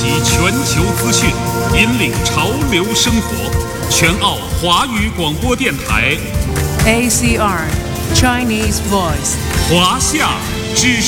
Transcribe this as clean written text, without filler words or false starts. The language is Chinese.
集全球资讯，引领潮流生活。全澳华语广播电台 ACR Chinese Voice 华夏之